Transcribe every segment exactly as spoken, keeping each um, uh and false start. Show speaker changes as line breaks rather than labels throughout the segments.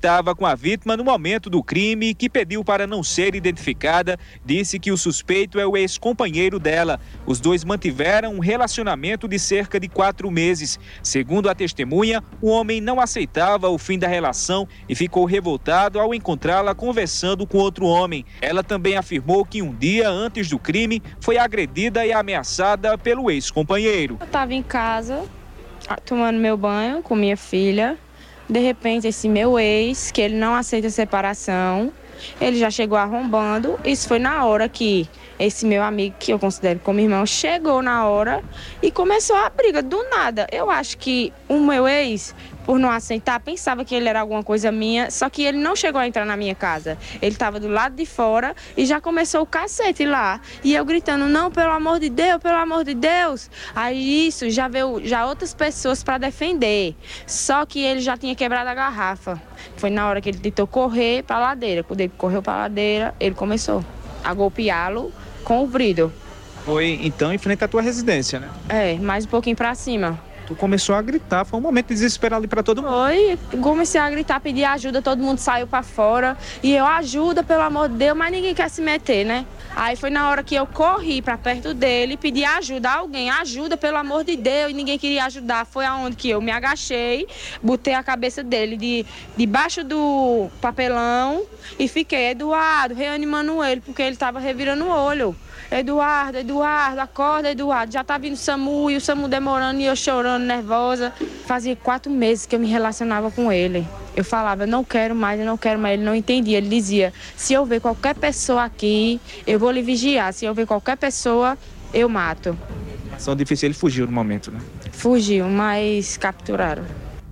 estava com a vítima no momento do crime, que pediu para não ser identificada, disse que o suspeito é o ex-companheiro dela. Os dois mantiveram um relacionamento de cerca de quatro meses. Segundo a testemunha, o homem não aceitava o fim da relação e ficou revoltado ao encontrá-la conversando com outro homem. Ela também afirmou que um dia antes do crime foi agredida e ameaçada pelo ex-companheiro.
Eu estava em casa, tomando meu banho com minha filha. De repente, esse meu ex, que ele não aceita separação, ele já chegou arrombando. Isso foi na hora que esse meu amigo, que eu considero como irmão, chegou na hora e começou a briga do nada. Eu acho que o meu ex, por não aceitar, pensava que ele era alguma coisa minha, só que ele não chegou a entrar na minha casa. Ele estava do lado de fora e já começou o cacete lá. E eu gritando, não, pelo amor de Deus, pelo amor de Deus. Aí isso, já veio já outras pessoas para defender. Só que ele já tinha quebrado a garrafa. Foi na hora que ele tentou correr para a ladeira. Quando ele correu para a ladeira, ele começou a golpeá-lo com o bridle.
Foi então em frente à tua residência, né?
É, mais um pouquinho para cima.
Tu começou a gritar, foi um momento de desespero ali pra todo mundo.
Foi, comecei a gritar, pedir ajuda, todo mundo saiu pra fora. E eu, ajuda, pelo amor de Deus, mas ninguém quer se meter, né? Aí foi na hora que eu corri pra perto dele, pedi ajuda a alguém, ajuda, pelo amor de Deus, e ninguém queria ajudar. Foi aonde que eu me agachei, botei a cabeça dele de, debaixo do papelão e fiquei, Eduardo, reanimando ele, porque ele tava revirando o olho. Eduardo, Eduardo, acorda, Eduardo. Já tá vindo o SAMU e o SAMU demorando e eu chorando, nervosa. Fazia quatro meses que eu me relacionava com ele. Eu falava, eu não quero mais, eu não quero mais. Ele não entendia. Ele dizia, se eu ver qualquer pessoa aqui, eu vou lhe vigiar. Se eu ver qualquer pessoa, eu mato.
Ação difícil, ele fugiu no momento, né?
Fugiu, mas capturaram.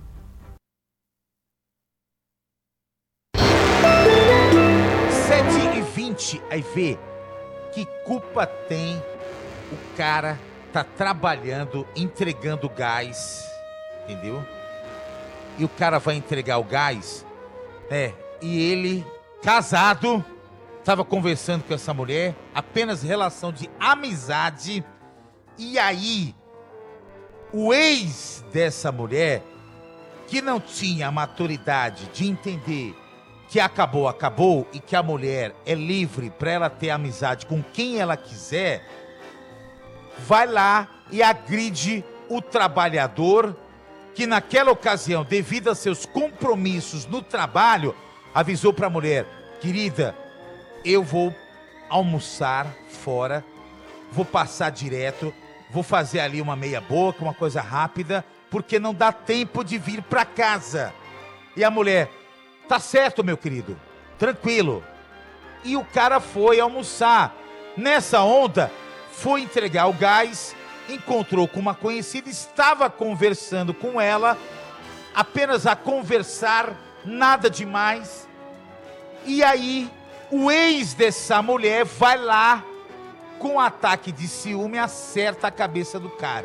sete e vinte, aí vê. Que culpa tem o cara tá trabalhando, entregando gás, entendeu? E o cara vai entregar o gás, né? E ele, casado, tava conversando com essa mulher, apenas relação de amizade. E aí, o ex dessa mulher, que não tinha a maturidade de entender que acabou, acabou, e que a mulher é livre para ela ter amizade com quem ela quiser, vai lá e agride o trabalhador, que naquela ocasião, devido a seus compromissos no trabalho, avisou para a mulher, querida, eu vou almoçar fora, vou passar direto, vou fazer ali uma meia boca, uma coisa rápida, porque não dá tempo de vir para casa. E a mulher, tá certo, meu querido, tranquilo. E o cara foi almoçar. Nessa onda, foi entregar o gás, encontrou com uma conhecida, estava conversando com ela, apenas a conversar, nada demais. E aí, o ex dessa mulher vai lá, com um ataque de ciúme, acerta a cabeça do cara.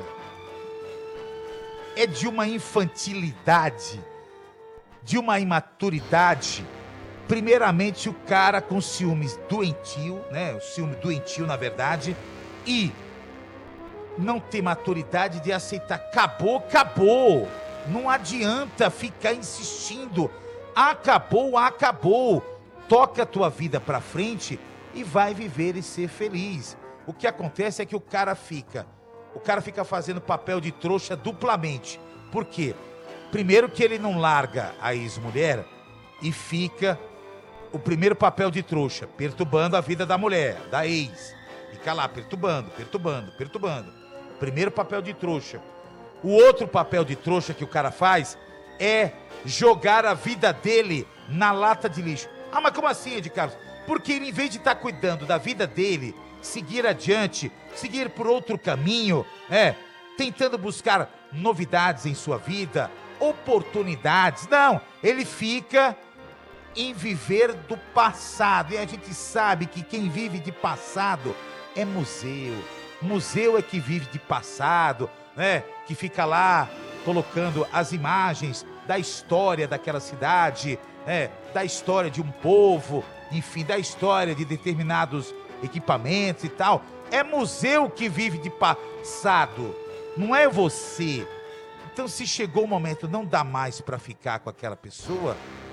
É de uma infantilidade, de uma imaturidade. Primeiramente, o cara com ciúmes doentio, né? O ciúme doentio, na verdade, e não ter maturidade de aceitar. Acabou, acabou. Não adianta ficar insistindo. Acabou, acabou. Toca a tua vida pra frente e vai viver e ser feliz. O que acontece é que o cara fica, o cara fica fazendo papel de trouxa duplamente. Por quê? Primeiro que ele não larga a ex-mulher e fica o primeiro papel de trouxa, perturbando a vida da mulher, da ex. Fica lá, perturbando, perturbando, perturbando. Primeiro papel de trouxa. O outro papel de trouxa que o cara faz é jogar a vida dele na lata de lixo. Ah, mas como assim, Ed Carlos? Porque ele, em vez de estar cuidando da vida dele, seguir adiante, seguir por outro caminho, é, tentando buscar novidades em sua vida, oportunidades. Não, ele fica em viver do passado. E a gente sabe que quem vive de passado é museu. Museu é que vive de passado, né? Que fica lá colocando as imagens da história daquela cidade, né? Da história de um povo, enfim, da história de determinados equipamentos e tal. É museu que vive de passado, não é você. Então, se chegou o momento, não dá mais para ficar com aquela pessoa,